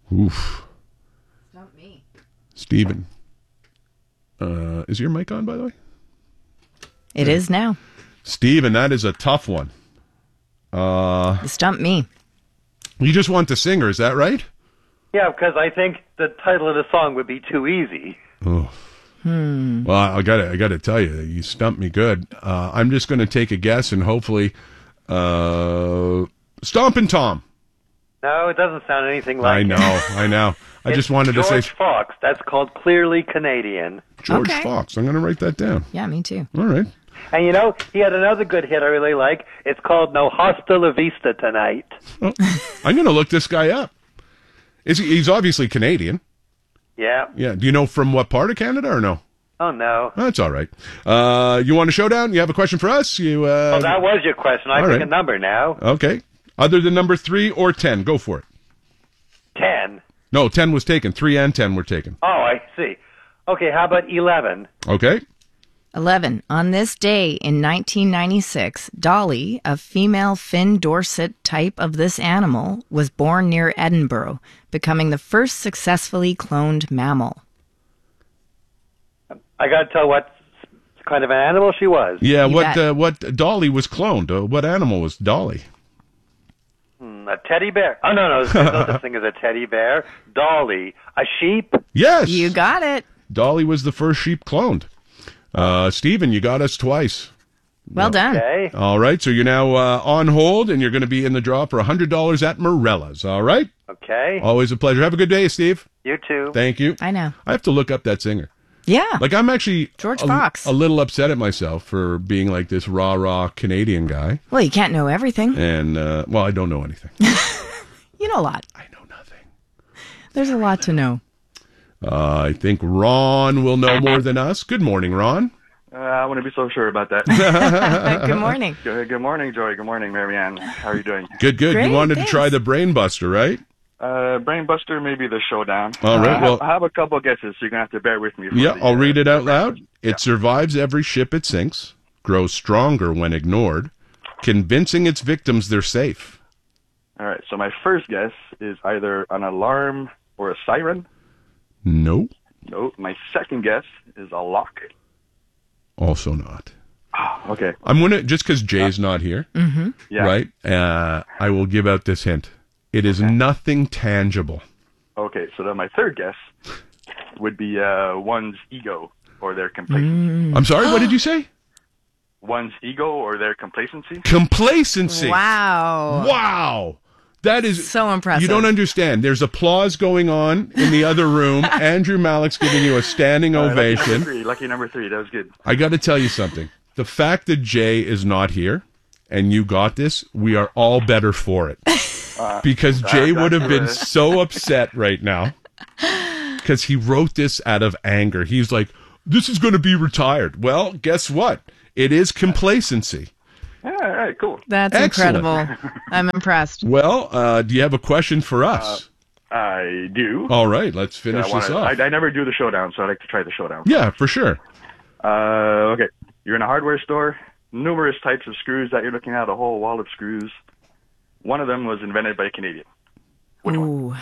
Oof. Not me. Steven. Is your mic on, by the way? It is now. Steven, that is a tough one. You stumped me. You just want the singer, is that right? Yeah, because I think the title of the song would be too easy. Oh. Well, I gotta tell you, you stumped me good. I'm just going to take a guess and hopefully, Stompin' Tom. No, it doesn't sound anything like it. I know. I just wanted to say George Fox. That's called Clearly Canadian. George Okay. Fox. I'm going to write that down. Yeah, me too. All right. And you know, he had another good hit I really like. It's called No Hasta La Vista Tonight. Oh, I'm going to look this guy up. He's obviously Canadian. Yeah. Yeah. Do you know from what part of Canada or no? Oh, no. That's all right. You want a showdown? You have a question for us? Oh, that was your question. I all pick right. a number now. Okay. Other than number 3 or 10, go for it. 10. No, 10 was taken. 3 and 10 were taken. Oh, I see. Okay, how about 11? Okay. 11. On this day in 1996, Dolly, a female Finn Dorset type of this animal, was born near Edinburgh, becoming the first successfully cloned mammal. I got to tell what kind of an animal she was. Yeah, You bet. what Dolly was cloned? What animal was Dolly? A teddy bear. Oh, no, there's no such thing as a teddy bear. Dolly. A sheep? Yes. You got it. Dolly was the first sheep cloned. Stephen, you got us twice. Well done. Okay. All right, so you're now on hold, and you're going to be in the draw for $100 at Morella's. All right? Okay. Always a pleasure. Have a good day, Steve. You too. Thank you. I know. I have to look up that singer. Yeah. Like, I'm actually George Fox. a little upset at myself for being like this rah-rah Canadian guy. Well, you can't know everything. And, well, I don't know anything. You know a lot. I know nothing. There's a lot to know. I think Ron will know more than us. Good morning, Ron. I wouldn't be so sure about that. Good morning. Good morning, Joey. Good morning, Marianne. How are you doing? Good. Great, You wanted thanks. to try the Brain Buster, right? Brainbuster, maybe the showdown. All right, well- I have a couple guesses, so you're going to have to bear with me. Yeah, I'll read it out loud. It survives every ship it sinks, grows stronger when ignored, convincing its victims they're safe. All right, so my first guess is either an alarm or a siren. No, No, my second guess is a lock. also not. Okay, I'm gonna just because Jay's not here, yeah. right? I will give out this hint. It is nothing tangible. Okay, so then my third guess would be one's ego or their complacency. I'm sorry. What did you say? One's ego or their complacency. Complacency. Wow. Wow. That is So impressive. You don't understand. There's applause going on in the other room. Andrew Malick's giving you a standing ovation. Lucky number three. That was good. I got to tell you something. The fact that Jay is not here and you got this, we are all better for it. Because Jay would have been so upset right now because he wrote this out of anger. He's like, this is going to be retired. Well, guess what? It is complacency. Yeah, all right, cool. That's Excellent. incredible. I'm impressed. Well, do you have a question for us? I do. All right, let's finish this off. I never do the showdown, so I'd like to try the showdown. Yeah, for sure. Okay. You're in a hardware store. Numerous types of screws that you're looking at, a whole wall of screws. One of them was invented by a Canadian. Which one? Ooh.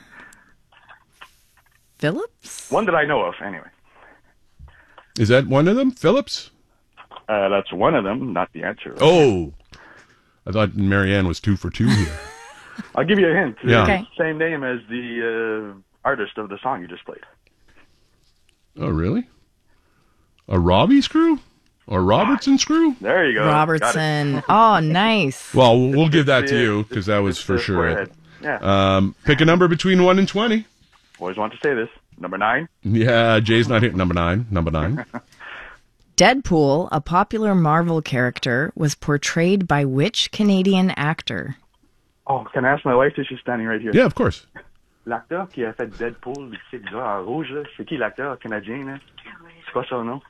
Phillips? One that I know of, anyway. Is that one of them, Phillips? That's one of them, not the answer. Oh, I thought Marianne was 2 for 2 here. I'll give you a hint. Yeah. Okay. It's the same name as the artist of the song you just played. Oh, really? A Robbie screw? Or Robertson screw? There you go. Got it. Robertson. Oh, nice. Well, we'll give that to you because that was It's for the sure forehead. it. Yeah. Pick a number between 1 and 20. Always want to say this. Number 9. Yeah, Jay's not here. Number 9. Number 9. Deadpool, a popular Marvel character, was portrayed by which Canadian actor? Oh, can I ask my wife if she's standing right here? Yeah, of course. L'acteur qui a fait Deadpool, c'est déjà en rouge, là. C'est qui l'acteur canadien, là? C'est quoi son nom?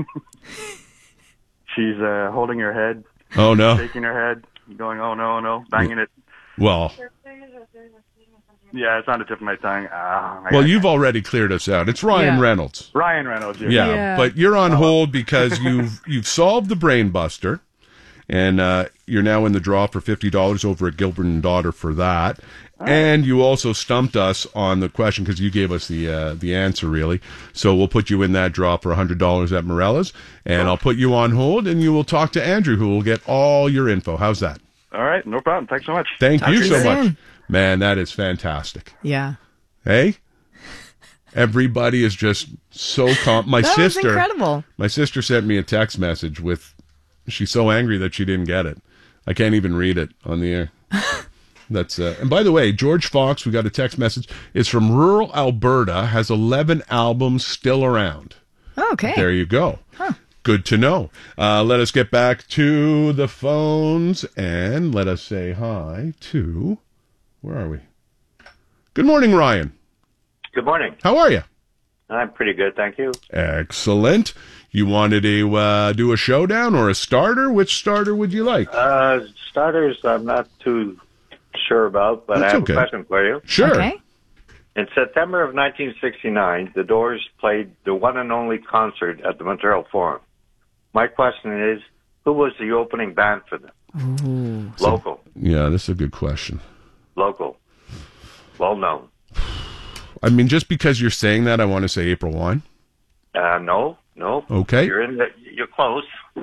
She's holding her head, Oh, no. shaking her head, going, oh, no, no, banging it. Well, Yeah, it's on the tip of my tongue. you've already cleared us out. It's Ryan Yeah. Reynolds. Ryan Reynolds. Yeah, Yeah. but you're on hold because you've solved the Brain Buster. And you're now in the draw for $50 over at Gilbert and Daughter for that. And you also stumped us on the question because you gave us the answer, really. So we'll put you in that draw for $100 at Morella's, and I'll put you on hold, and you will talk to Andrew, who will get all your info. How's that? All right, no problem. Thanks so much. Thank you so soon. much. Man, that is fantastic. Yeah. Hey? Everybody is just so my That was sister, incredible. My sister sent me a text message with, she's so angry that she didn't get it. I can't even read it on the air. That's and by the way, George Fox, we got a text message, is from rural Alberta, has 11 albums still around. Okay. There you go. Huh. Good to know. Let us get back to the phones and let us say hi to, where are we? Good morning, Ryan. Good morning. How are you? I'm pretty good, thank you. Excellent. You wanted to do a showdown or a starter? Which starter would you like? Starters, I'm not too sure about, but That's I have okay. a question for you. Sure. Okay. In September of 1969, the Doors played the one and only concert at the Montreal Forum. My question is, who was the opening band for them? Ooh. Local. Yeah, this is a good question. Local. Well known. I mean, just because you're saying that, I want to say April Wine. No. Okay. You're close.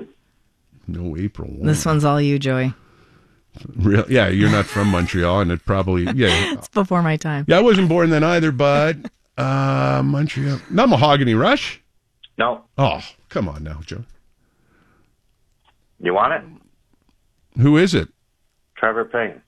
No April Wine. This one's all you, Joey. Yeah, you're not from Montreal, and it probably, yeah. It's before my time. Yeah, I wasn't born then either, but Montreal. Not Mahogany Rush? No. Oh, come on now, Joe. You want it? Who is it? Trevor Payne.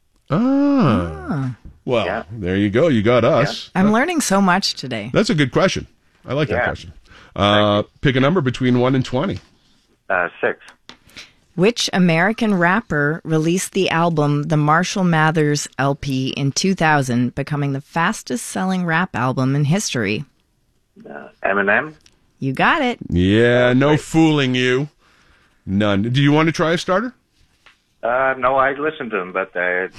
Well, Yeah. there you go. You got us. I'm learning so much today. That's a good question. I like that Yeah. question. Pick a number between 1 and 20. 6. Which American rapper released the album The Marshall Mathers LP in 2000, becoming the fastest-selling rap album in history? Eminem. You got it. Yeah, no fooling you. None. Do you want to try a starter? No, I listened to them, but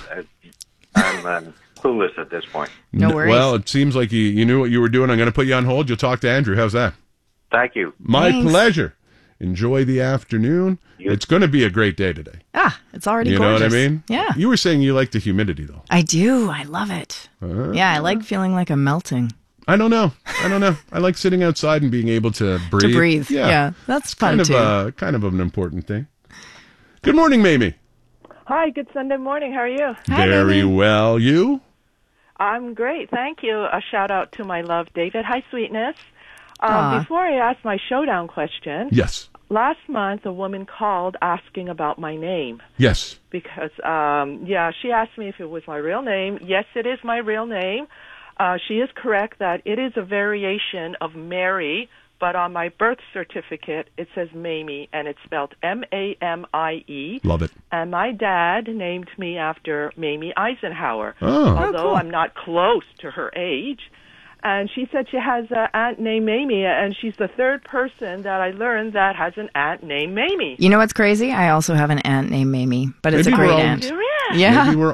I'm clueless at this point. No worries. Well, it seems like you knew what you were doing. I'm going to put you on hold. You'll talk to Andrew. How's that? Thank you. My Thanks. pleasure. Enjoy the afternoon. It's going to be a great day today. It's already You gorgeous. know what I mean? Yeah. You were saying you like the humidity, though. I do. I love it. Yeah, I like feeling like I'm melting. I don't know. I like sitting outside and being able to breathe. To breathe. Yeah, that's fun, too. Kind of an important thing. Good morning, Mamie. Hi, good Sunday morning. How are you? Hi, Very Mamie. well. You? I'm great, thank you. A shout out to my love, David. Hi, sweetness. Aw. Before I ask my showdown question, Yes. last month a woman called asking about my name Yes. because, she asked me if it was my real name. Yes, it is my real name. She is correct that it is a variation of Mary, but on my birth certificate it says Mamie, and it's spelled Mamie. Love it. And my dad named me after Mamie Eisenhower, Oh. although cool. I'm not close to her age. And she said she has an aunt named Mamie, and she's the third person that I learned that has an aunt named Mamie. You know what's crazy? I also have an aunt named Mamie, but it's Maybe a we're great all- aunt. There is. Yeah. Maybe we're